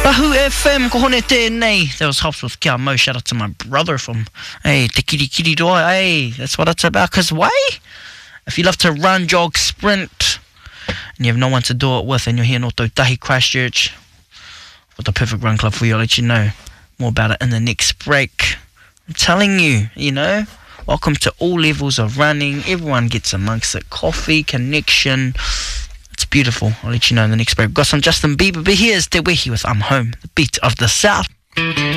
Pahu FM, ko hone tēnei. That was Hops with Kia Mo. Shout out to my brother from, hey, Te Kirikiri Roa. Hey, that's what it's about. Because why? If you love to run, jog, sprint, and you have no one to do it with, and you're here in Otautahi, Christchurch, with the perfect run club for you, I'll let you know more about it in the next break. I'm telling you, you know, welcome to all levels of running. Everyone gets amongst it. Coffee, connection. It's beautiful. I'll let you know in the next break. We've got some Justin Bieber, but here's Te Wehi with I'm Home, the beat of the South.